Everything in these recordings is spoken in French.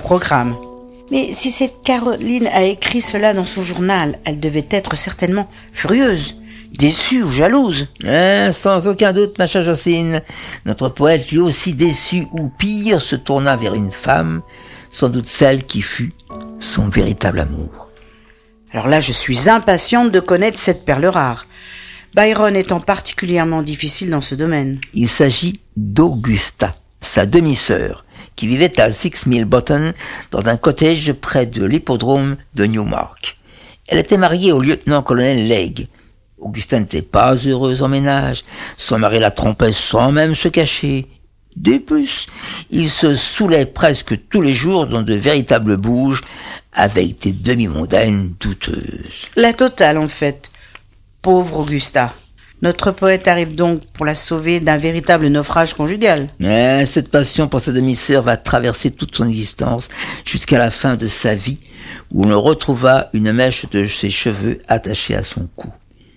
programme. Mais si cette Caroline a écrit cela dans son journal, elle devait être certainement furieuse, déçue ou jalouse. Sans aucun doute, ma chère Jocelyne. Notre poète, lui aussi déçu ou pire, se tourna vers une femme, sans doute celle qui fut son véritable amour. Alors là, je suis impatiente de connaître cette perle rare. Byron étant particulièrement difficile dans ce domaine. Il s'agit d'Augusta, sa demi-sœur, qui vivait à 6000 Bottom, dans un cottage près de l'hippodrome de Newmark. Elle était mariée au lieutenant-colonel Legge. Augusta n'était pas heureuse en ménage. Son mari la trompait sans même se cacher. De plus, il se saoulait presque tous les jours dans de véritables bouges, avec des demi-mondaines douteuses. La totale, en fait. Pauvre Augusta. Notre poète arrive donc pour la sauver d'un véritable naufrage conjugal. Cette passion pour sa demi-sœur va traverser toute son existence jusqu'à la fin de sa vie, où on retrouva une mèche de ses cheveux attachée à son cou.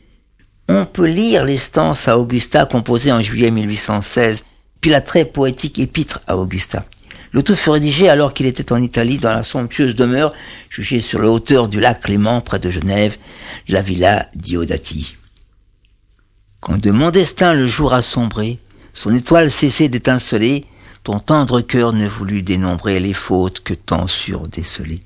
On peut lire les stances à Augusta composées en juillet 1816, puis la très poétique épître à Augusta. Le tout fut rédigé alors qu'il était en Italie dans la somptueuse demeure jugée sur les hauteurs du lac Léman près de Genève, la villa Diodati. Quand de mon destin le jour a sombré, son étoile cessait d'étinceler, ton tendre cœur ne voulut dénombrer les fautes que tant surent déceler.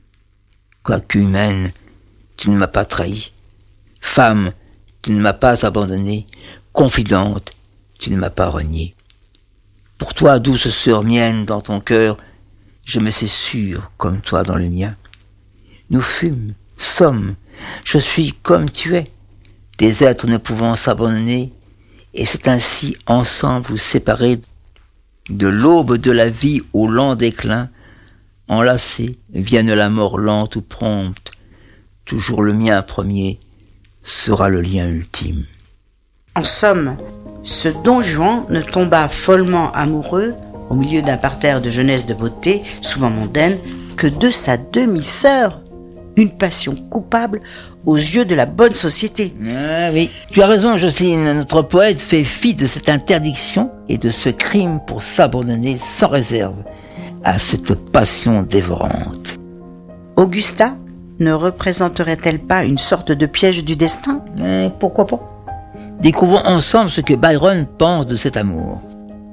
Quoique humaine, tu ne m'as pas trahi. Femme, tu ne m'as pas abandonnée. Confidente, tu ne m'as pas reniée. Pour toi, douce sœur mienne, dans ton cœur, je me sais sûr comme toi dans le mien. Nous fûmes, sommes, je suis comme tu es, des êtres ne pouvant s'abandonner, et c'est ainsi, ensemble ou séparés, de l'aube de la vie au lent déclin, enlacés, vienne la mort lente ou prompte, toujours le mien premier sera le lien ultime. En somme, ce Don Juan ne tomba follement amoureux, au milieu d'un parterre de jeunesse de beauté, souvent mondaine, que de sa demi-sœur, une passion coupable aux yeux de la bonne société. Oui, tu as raison, Jocelyne. Notre poète fait fi de cette interdiction et de ce crime pour s'abandonner sans réserve à cette passion dévorante. Augusta ne représenterait-elle pas une sorte de piège du destin ? Pourquoi pas ? Découvrons ensemble ce que Byron pense de cet amour.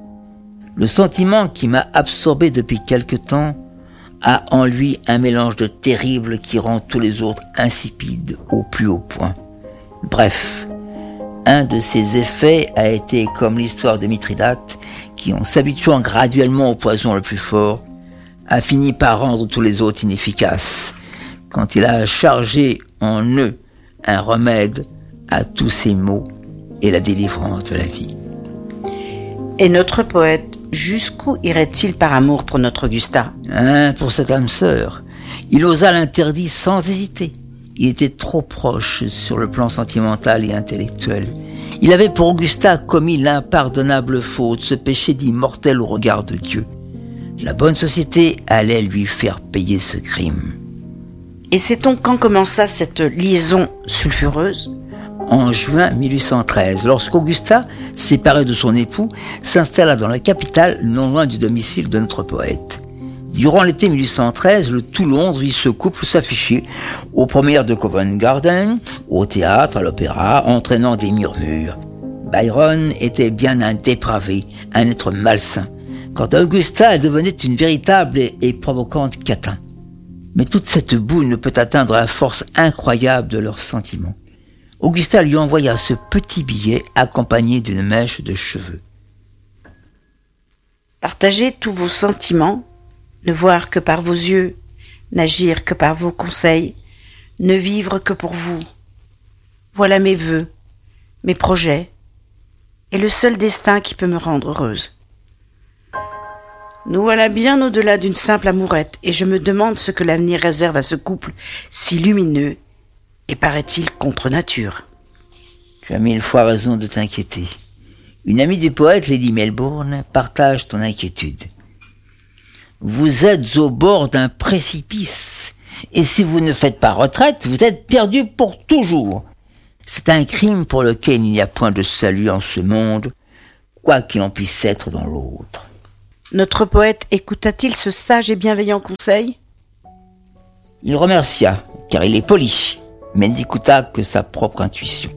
Le sentiment qui m'a absorbé depuis quelque temps a en lui un mélange de terrible qui rend tous les autres insipides au plus haut point. Bref, un de ses effets a été comme l'histoire de Mithridate, qui, en s'habituant graduellement au poison le plus fort, a fini par rendre tous les autres inefficaces, quand il a chargé en eux un remède à tous ses maux et la délivrance de la vie. Et notre poète, jusqu'où irait-il par amour pour notre Augusta ? Pour cette âme sœur, il osa l'interdit sans hésiter. Il était trop proche sur le plan sentimental et intellectuel. Il avait pour Augusta commis l'impardonnable faute, ce péché d'immortel au regard de Dieu. La bonne société allait lui faire payer ce crime. Et sait-on quand commença cette liaison sulfureuse ? En juin 1813, lorsqu'Augusta, séparée de son époux, s'installa dans la capitale, non loin du domicile de notre poète. Durant l'été 1813, le tout Londres vit ce couple s'afficher aux premières de Covent Garden, au théâtre, à l'opéra, entraînant des murmures. Byron était bien un dépravé, un être malsain. Quant à Augusta, elle devenait une véritable et provocante catin. Mais toute cette boue ne peut atteindre la force incroyable de leurs sentiments. Augusta lui envoya ce petit billet accompagné d'une mèche de cheveux. Partagez tous vos sentiments, ne voir que par vos yeux, n'agir que par vos conseils, ne vivre que pour vous. Voilà mes vœux, mes projets, et le seul destin qui peut me rendre heureuse. Nous voilà bien au-delà d'une simple amourette, et je me demande ce que l'avenir réserve à ce couple si lumineux et paraît-il contre nature. Tu as 1000 fois raison de t'inquiéter. Une amie du poète, Lady Melbourne, partage ton inquiétude. Vous êtes au bord d'un précipice, et si vous ne faites pas retraite, vous êtes perdu pour toujours. C'est un crime pour lequel il n'y a point de salut en ce monde, quoi qu'il en puisse être dans l'autre. Notre poète écouta-t-il ce sage et bienveillant conseil ? Il remercia, car il est poli, mais n'écouta que sa propre intuition.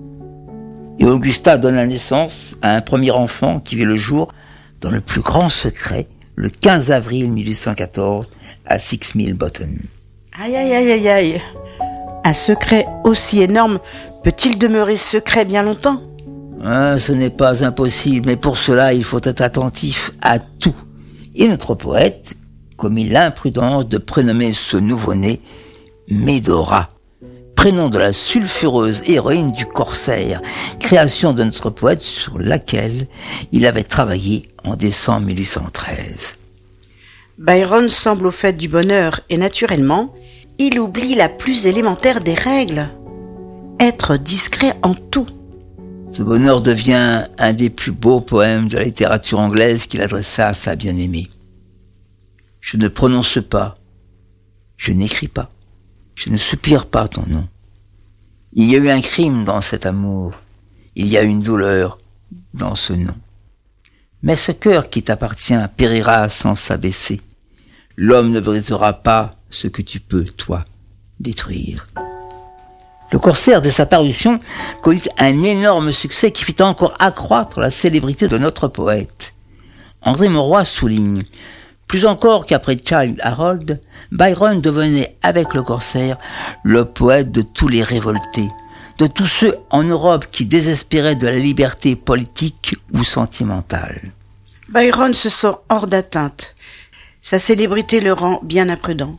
Et Augusta donna naissance à un premier enfant qui vit le jour dans le plus grand secret, le 15 avril 1814, à 6000 Bottom. Aïe, aïe, aïe, aïe, aïe. Un secret aussi énorme peut-il demeurer secret bien longtemps ? Ce n'est pas impossible, mais pour cela, il faut être attentif à tout. Et notre poète commit l'imprudence de prénommer ce nouveau-né Médora, prénom de la sulfureuse héroïne du Corsaire, création de notre poète sur laquelle il avait travaillé en décembre 1813. Byron semble au fait du bonheur et naturellement, il oublie la plus élémentaire des règles. Être discret en tout. Ce bonheur devient un des plus beaux poèmes de la littérature anglaise qu'il adressa à sa bien-aimée. Je ne prononce pas, je n'écris pas, je ne soupire pas ton nom. Il y a eu un crime dans cet amour, il y a une douleur dans ce nom. Mais ce cœur qui t'appartient périra sans s'abaisser. L'homme ne brisera pas ce que tu peux, toi, détruire. Le Corsaire, dès sa parution, connut un énorme succès qui fit encore accroître la célébrité de notre poète. André Mauroy souligne, plus encore qu'après Childe Harold, Byron devenait avec le Corsaire le poète de tous les révoltés, de tous ceux en Europe qui désespéraient de la liberté politique ou sentimentale. Byron se sent hors d'atteinte. Sa célébrité le rend bien imprudent.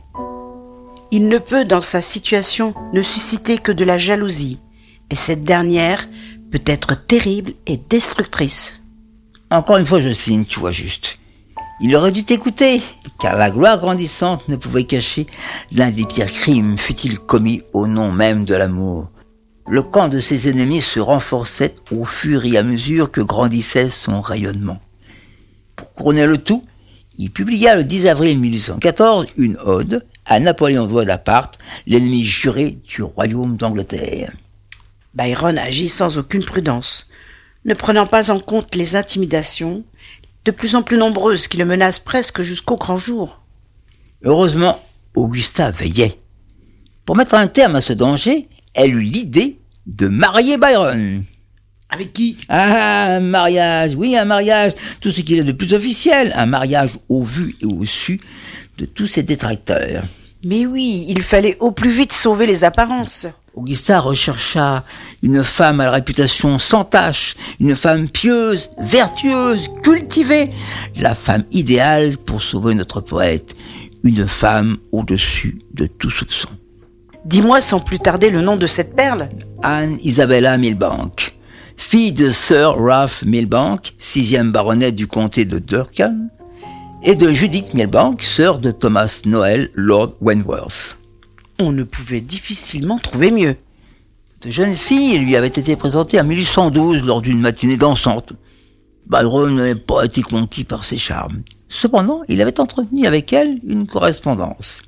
Il ne peut, dans sa situation, ne susciter que de la jalousie, et cette dernière peut être terrible et destructrice. Encore une fois, je signe, tu vois juste. Il aurait dû t'écouter, car la gloire grandissante ne pouvait cacher l'un des pires crimes, fut-il commis au nom même de l'amour. Le camp de ses ennemis se renforçait au fur et à mesure que grandissait son rayonnement. Pour couronner le tout, il publia le 10 avril 1814 une ode à Napoléon Bonaparte, l'ennemi juré du royaume d'Angleterre. Byron agit sans aucune prudence, ne prenant pas en compte les intimidations, de plus en plus nombreuses qui le menacent presque jusqu'au grand jour. Heureusement, Augusta veillait. Pour mettre un terme à ce danger, elle eut l'idée de marier Byron. Avec qui ? Un mariage, oui, un mariage, tout ce qu'il y a de plus officiel, un mariage au vu et au su de tous ses détracteurs. Mais oui, il fallait au plus vite sauver les apparences. Augusta rechercha une femme à la réputation sans tache, une femme pieuse, vertueuse, cultivée, la femme idéale pour sauver notre poète, une femme au-dessus de tout soupçon. Dis-moi sans plus tarder le nom de cette perle. Anne Isabella Milbank, fille de Sir Ralph Milbank, 6e baronnet du comté de Durham, et de Judith Milbank, sœur de Thomas Noel, Lord Wentworth. On ne pouvait difficilement trouver mieux. Cette jeune fille lui avait été présentée en 1812 lors d'une matinée dansante. Byron n'avait pas été conquis par ses charmes. Cependant, il avait entretenu avec elle une correspondance.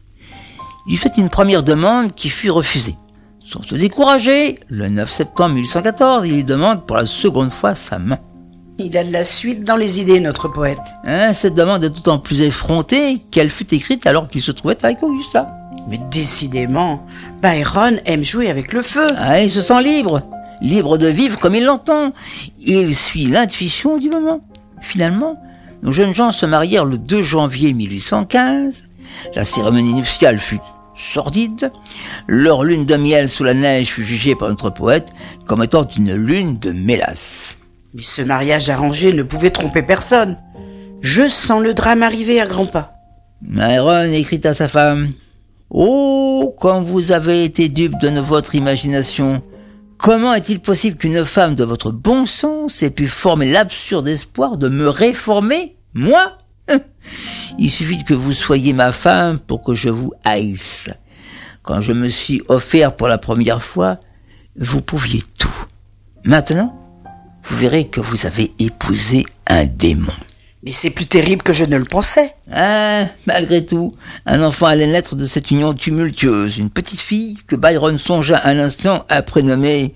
Il fit une première demande qui fut refusée. Sans se décourager, le 9 septembre 1814, il lui demande pour la seconde fois sa main. Il a de la suite dans les idées, notre poète. Cette demande est d'autant plus effrontée qu'elle fut écrite alors qu'il se trouvait avec Augusta. Mais décidément, Byron aime jouer avec le feu. Il se sent libre, libre de vivre comme il l'entend. Il suit l'intuition du moment. Finalement, nos jeunes gens se marièrent le 2 janvier 1815. La cérémonie nuptiale fut sordide. Leur lune de miel sous la neige fut jugée par notre poète comme étant une lune de mélasse. Mais ce mariage arrangé ne pouvait tromper personne. Je sens le drame arriver à grands pas. Byron écrit à sa femme: « Oh, comme vous avez été dupe de votre imagination! Comment est-il possible qu'une femme de votre bon sens ait pu former l'absurde espoir de me réformer, moi? Il suffit que vous soyez ma femme pour que je vous haïsse. Quand je me suis offert pour la première fois, vous pouviez tout. Maintenant, vous verrez que vous avez épousé un démon. » Mais c'est plus terrible que je ne le pensais. Malgré tout, un enfant allait naître de cette union tumultueuse, une petite fille que Byron songea un instant à prénommer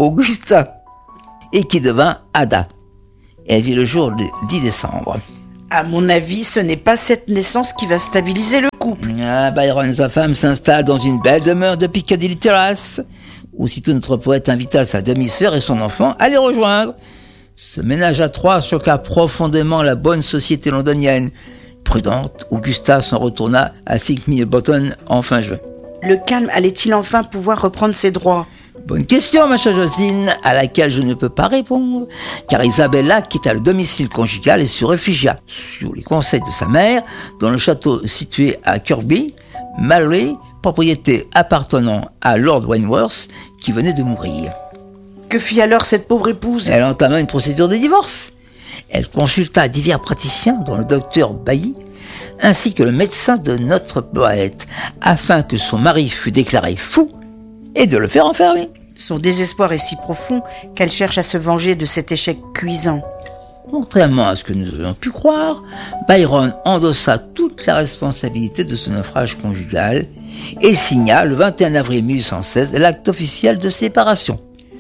Augusta, et qui devint Ada. Elle vit le jour le 10 décembre. À mon avis, ce n'est pas cette naissance qui va stabiliser le couple. Byron et sa femme s'installent dans une belle demeure de Piccadilly Terrace. Aussitôt notre poète invita sa demi-sœur et son enfant à les rejoindre. Ce ménage à trois choqua profondément la bonne société londonienne. Prudente, Augusta s'en retourna à 6000 Botton en fin juin. Le calme allait-il enfin pouvoir reprendre ses droits? Bonne question, ma chère Jocelyne, à laquelle je ne peux pas répondre, car Isabella quitta le domicile conjugal et se réfugia, sur les conseils de sa mère, dans le château situé à Kirkby, Mallory, propriété appartenant à Lord Wentworth, qui venait de mourir. Que fit alors cette pauvre épouse? Elle entama une procédure de divorce. Elle consulta divers praticiens, dont le docteur Bailly, ainsi que le médecin de notre poète, afin que son mari fût déclaré fou et de le faire enfermer. Son désespoir est si profond qu'elle cherche à se venger de cet échec cuisant. Contrairement à ce que nous aurions pu croire, Byron endossa toute la responsabilité de ce naufrage conjugal et signa le 21 avril 1816 l'acte officiel de séparation.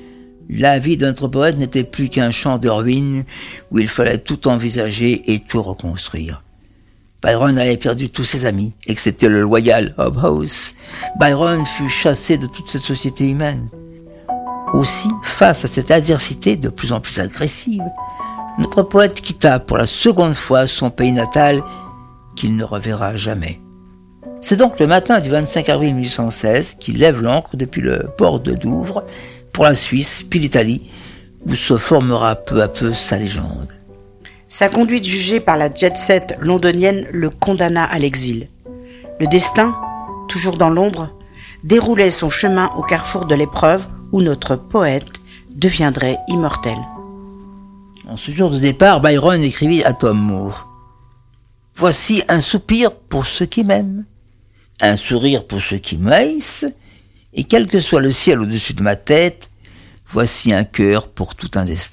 La vie de notre poète n'était plus qu'un champ de ruines où il fallait tout envisager et tout reconstruire. Byron avait perdu tous ses amis, excepté le loyal Hobhouse. Byron fut chassé de toute cette société humaine. Aussi, face à cette adversité de plus en plus agressive, notre poète quitta pour la seconde fois son pays natal qu'il ne reverra jamais. C'est donc le matin du 25 avril 1816 qu'il lève l'ancre depuis le port de Douvres pour la Suisse, puis l'Italie, où se formera peu à peu sa légende. Sa conduite jugée par la jet-set londonienne le condamna à l'exil. Le destin, toujours dans l'ombre, déroulait son chemin au carrefour de l'épreuve où notre poète deviendrait immortel. En ce jour de départ, Byron écrivit à Tom Moore : « Voici un soupir pour ceux qui m'aiment, un sourire pour ceux qui m'haïssent, et quel que soit le ciel au-dessus de ma tête, voici un cœur pour tout un destin. »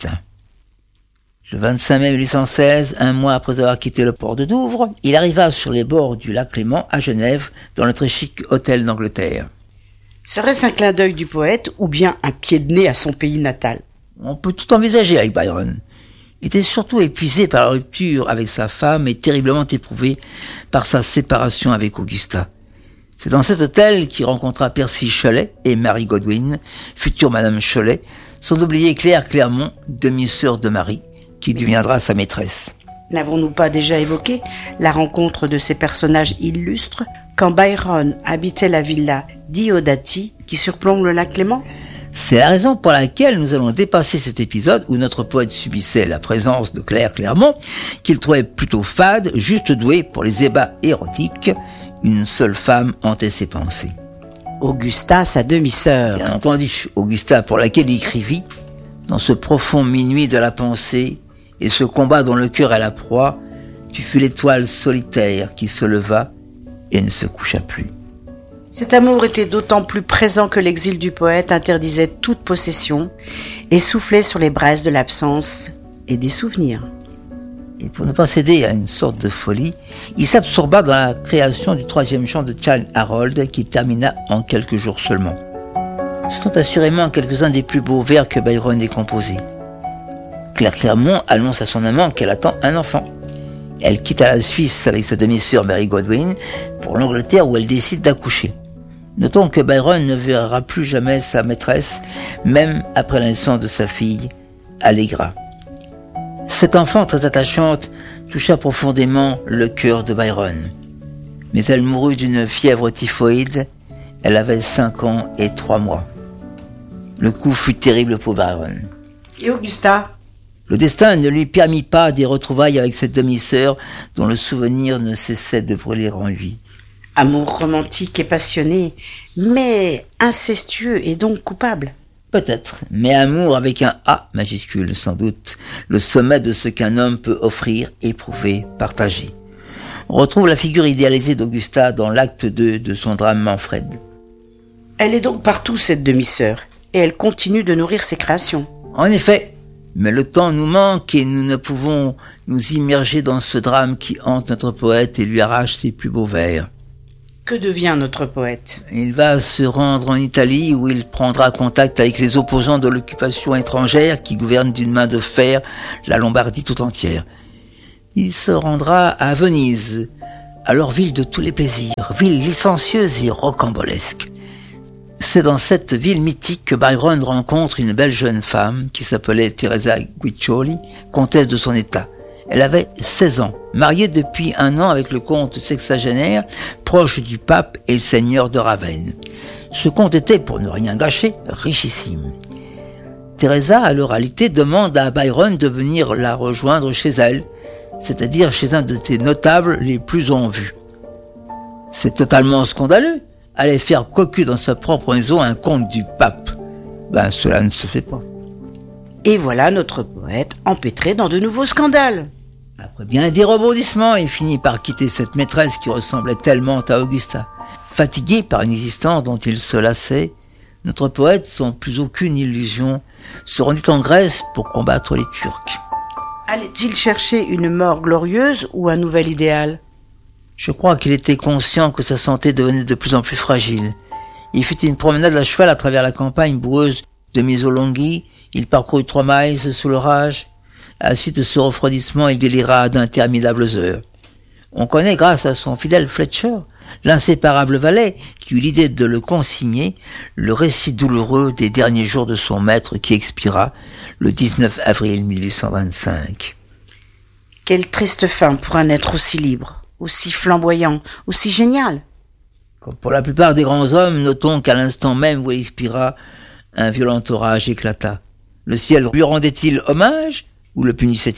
Le 25 mai 1816, un mois après avoir quitté le port de Douvres, il arriva sur les bords du lac Léman à Genève, dans le très chic hôtel d'Angleterre. Serait-ce un clin d'œil du poète ou bien un pied de nez à son pays natal? On peut tout envisager avec Byron. Il était surtout épuisé par la rupture avec sa femme et terriblement éprouvé par sa séparation avec Augusta. C'est dans cet hôtel qu'il rencontra Percy Shelley et Mary Godwin, future Madame Shelley, sans oublier Claire Clermont, demi-sœur de Marie, qui deviendra sa maîtresse. N'avons-nous pas déjà évoqué la rencontre de ces personnages illustres quand Byron habitait la villa Diodati qui surplombe le lac Léman? C'est la raison pour laquelle nous allons dépasser cet épisode où notre poète subissait la présence de Claire Clermont, qu'il trouvait plutôt fade, juste douée pour les ébats érotiques. Une seule femme hantait ses pensées. Augusta, sa demi-sœur. Bien entendu, Augusta, pour laquelle il écrivit « Dans ce profond minuit de la pensée, et ce combat dont le cœur est la proie, tu fus l'étoile solitaire qui se leva et ne se coucha plus. » Cet amour était d'autant plus présent que l'exil du poète interdisait toute possession et soufflait sur les braises de l'absence et des souvenirs. Et pour ne pas céder à une sorte de folie, il s'absorba dans la création du 3e chant de Childe Harold qui termina en quelques jours seulement. Ce sont assurément quelques-uns des plus beaux vers que Byron ait composés. Claire Clermont annonce à son amant qu'elle attend un enfant. Elle quitte la Suisse avec sa demi-sœur Mary Godwin pour l'Angleterre où elle décide d'accoucher. Notons que Byron ne verra plus jamais sa maîtresse, même après la naissance de sa fille, Allegra. Cette enfant très attachante toucha profondément le cœur de Byron. Mais elle mourut d'une fièvre typhoïde. Elle avait 5 ans et 3 mois. Le coup fut terrible pour Byron. Et Augusta? Le destin ne lui permit pas des retrouvailles avec cette demi-sœur dont le souvenir ne cessait de brûler en lui. Amour romantique et passionné, mais incestueux et donc coupable. Peut-être, mais amour avec un A majuscule, sans doute, le sommet de ce qu'un homme peut offrir, éprouver, partager. On retrouve la figure idéalisée d'Augusta dans l'acte 2 de son drame Manfred. Elle est donc partout, cette demi-sœur, et elle continue de nourrir ses créations. En effet, mais le temps nous manque et nous ne pouvons nous immerger dans ce drame qui hante notre poète et lui arrache ses plus beaux vers. Que devient notre poète? Il va se rendre en Italie où il prendra contact avec les opposants de l'occupation étrangère qui gouvernent d'une main de fer la Lombardie tout entière. il se rendra à Venise, alors ville de tous les plaisirs, ville licencieuse et rocambolesque. C'est dans cette ville mythique que Byron rencontre une belle jeune femme qui s'appelait Teresa Guiccioli, comtesse de son état. Elle avait 16 ans, mariée depuis 1 an avec le comte sexagénaire, proche du pape et seigneur de Ravenne. Ce comte était, pour ne rien gâcher, richissime. Teresa, à l'oralité, demande à Byron de venir la rejoindre chez elle, c'est-à-dire chez un de ses notables les plus en vue. C'est totalement scandaleux. Aller faire cocu dans sa propre maison un comte du pape. Cela ne se fait pas. Et voilà notre poète empêtré dans de nouveaux scandales. Après bien des rebondissements, il finit par quitter cette maîtresse qui ressemblait tellement à Augusta. Fatigué par une existence dont il se lassait, notre poète, sans plus aucune illusion, se rendit en Grèce pour combattre les Turcs. Allait-il chercher une mort glorieuse ou un nouvel idéal ? Je crois qu'il était conscient que sa santé devenait de plus en plus fragile. Il fit une promenade à cheval à travers la campagne boueuse de Missolonghi. Il parcourut 3 miles sous l'orage. À la suite de ce refroidissement, il délira d'interminables heures. On connaît, grâce à son fidèle Fletcher, l'inséparable valet, qui eut l'idée de le consigner, le récit douloureux des derniers jours de son maître qui expira le 19 avril 1825. Quelle triste fin pour un être aussi libre, aussi flamboyant, aussi génial. Comme pour la plupart des grands hommes, notons qu'à l'instant même où il expira, un violent orage éclata. Le ciel lui rendait-il hommage ou le punissait-il ?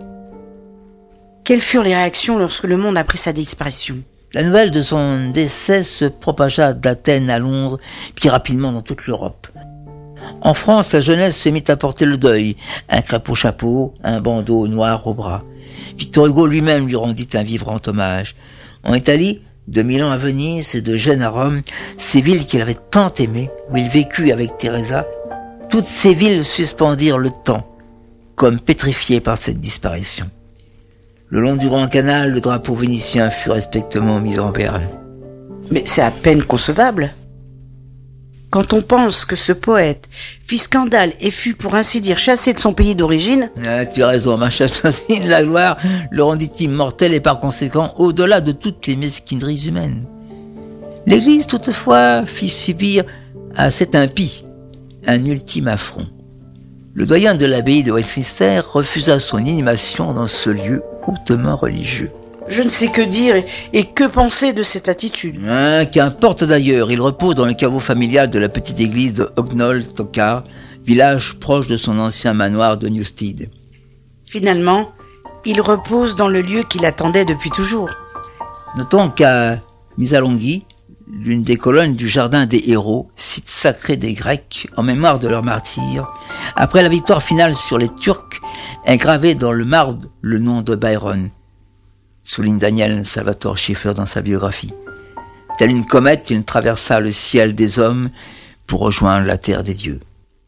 Quelles furent les réactions lorsque le monde apprit sa disparition ? La nouvelle de son décès se propagea d'Athènes à Londres, puis rapidement dans toute l'Europe. En France, la jeunesse se mit à porter le deuil, un crêpe au chapeau, un bandeau noir au bras. Victor Hugo lui-même lui rendit un vibrant hommage. En Italie, de Milan à Venise et de Gênes à Rome, ces villes qu'il avait tant aimées, où il vécut avec Teresa, toutes ces villes suspendirent le temps, comme pétrifiées par cette disparition. Le long du Grand Canal, le drapeau vénitien fut respectueusement mis en berne. Mais c'est à peine concevable. Quand on pense que ce poète fit scandale et fut, pour ainsi dire, chassé de son pays d'origine... Tu as raison, ma chère Josine, la gloire le rendit immortel et par conséquent au-delà de toutes les mesquineries humaines. L'Église, toutefois, fit subir à cet impie un ultime affront. Le doyen de l'abbaye de Westminster refusa son inhumation dans ce lieu hautement religieux. Je ne sais que dire et que penser de cette attitude. Qu'importe d'ailleurs, il repose dans le caveau familial de la petite église de Hognol-Stockard, village proche de son ancien manoir de Newstead. Finalement, il repose dans le lieu qu'il attendait depuis toujours. Notons qu'à Missolonghi, l'une des colonnes du jardin des héros, site sacré des Grecs en mémoire de leurs martyrs, après la victoire finale sur les Turcs, est gravé dans le marbre le nom de Byron, souligne Daniel Salvatore Schiffer dans sa biographie. Telle une comète, il traversa le ciel des hommes pour rejoindre la terre des dieux.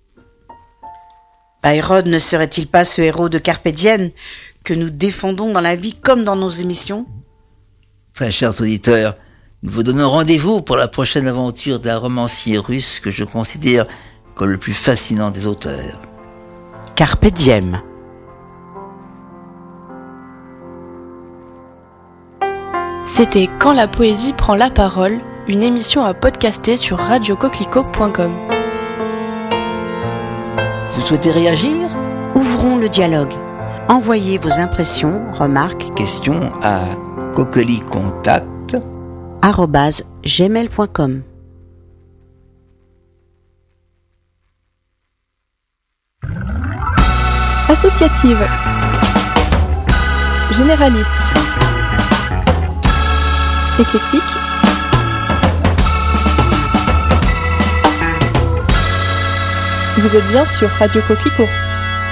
Byron ne serait-il pas ce héros de Carpe Diem que nous défendons dans la vie comme dans nos émissions ? Très chers auditeurs, nous vous donnons rendez-vous pour la prochaine aventure d'un romancier russe que je considère comme le plus fascinant des auteurs. Carpe Diem. C'était Quand la poésie prend la parole, une émission à podcaster sur radiocoquelicot.com. Vous souhaitez réagir ? Ouvrons le dialogue. Envoyez vos impressions, remarques, questions à coquelicontact@gmail.com. Associative. Généraliste. Éclectique. Vous êtes bien sur Radio Coquelicot.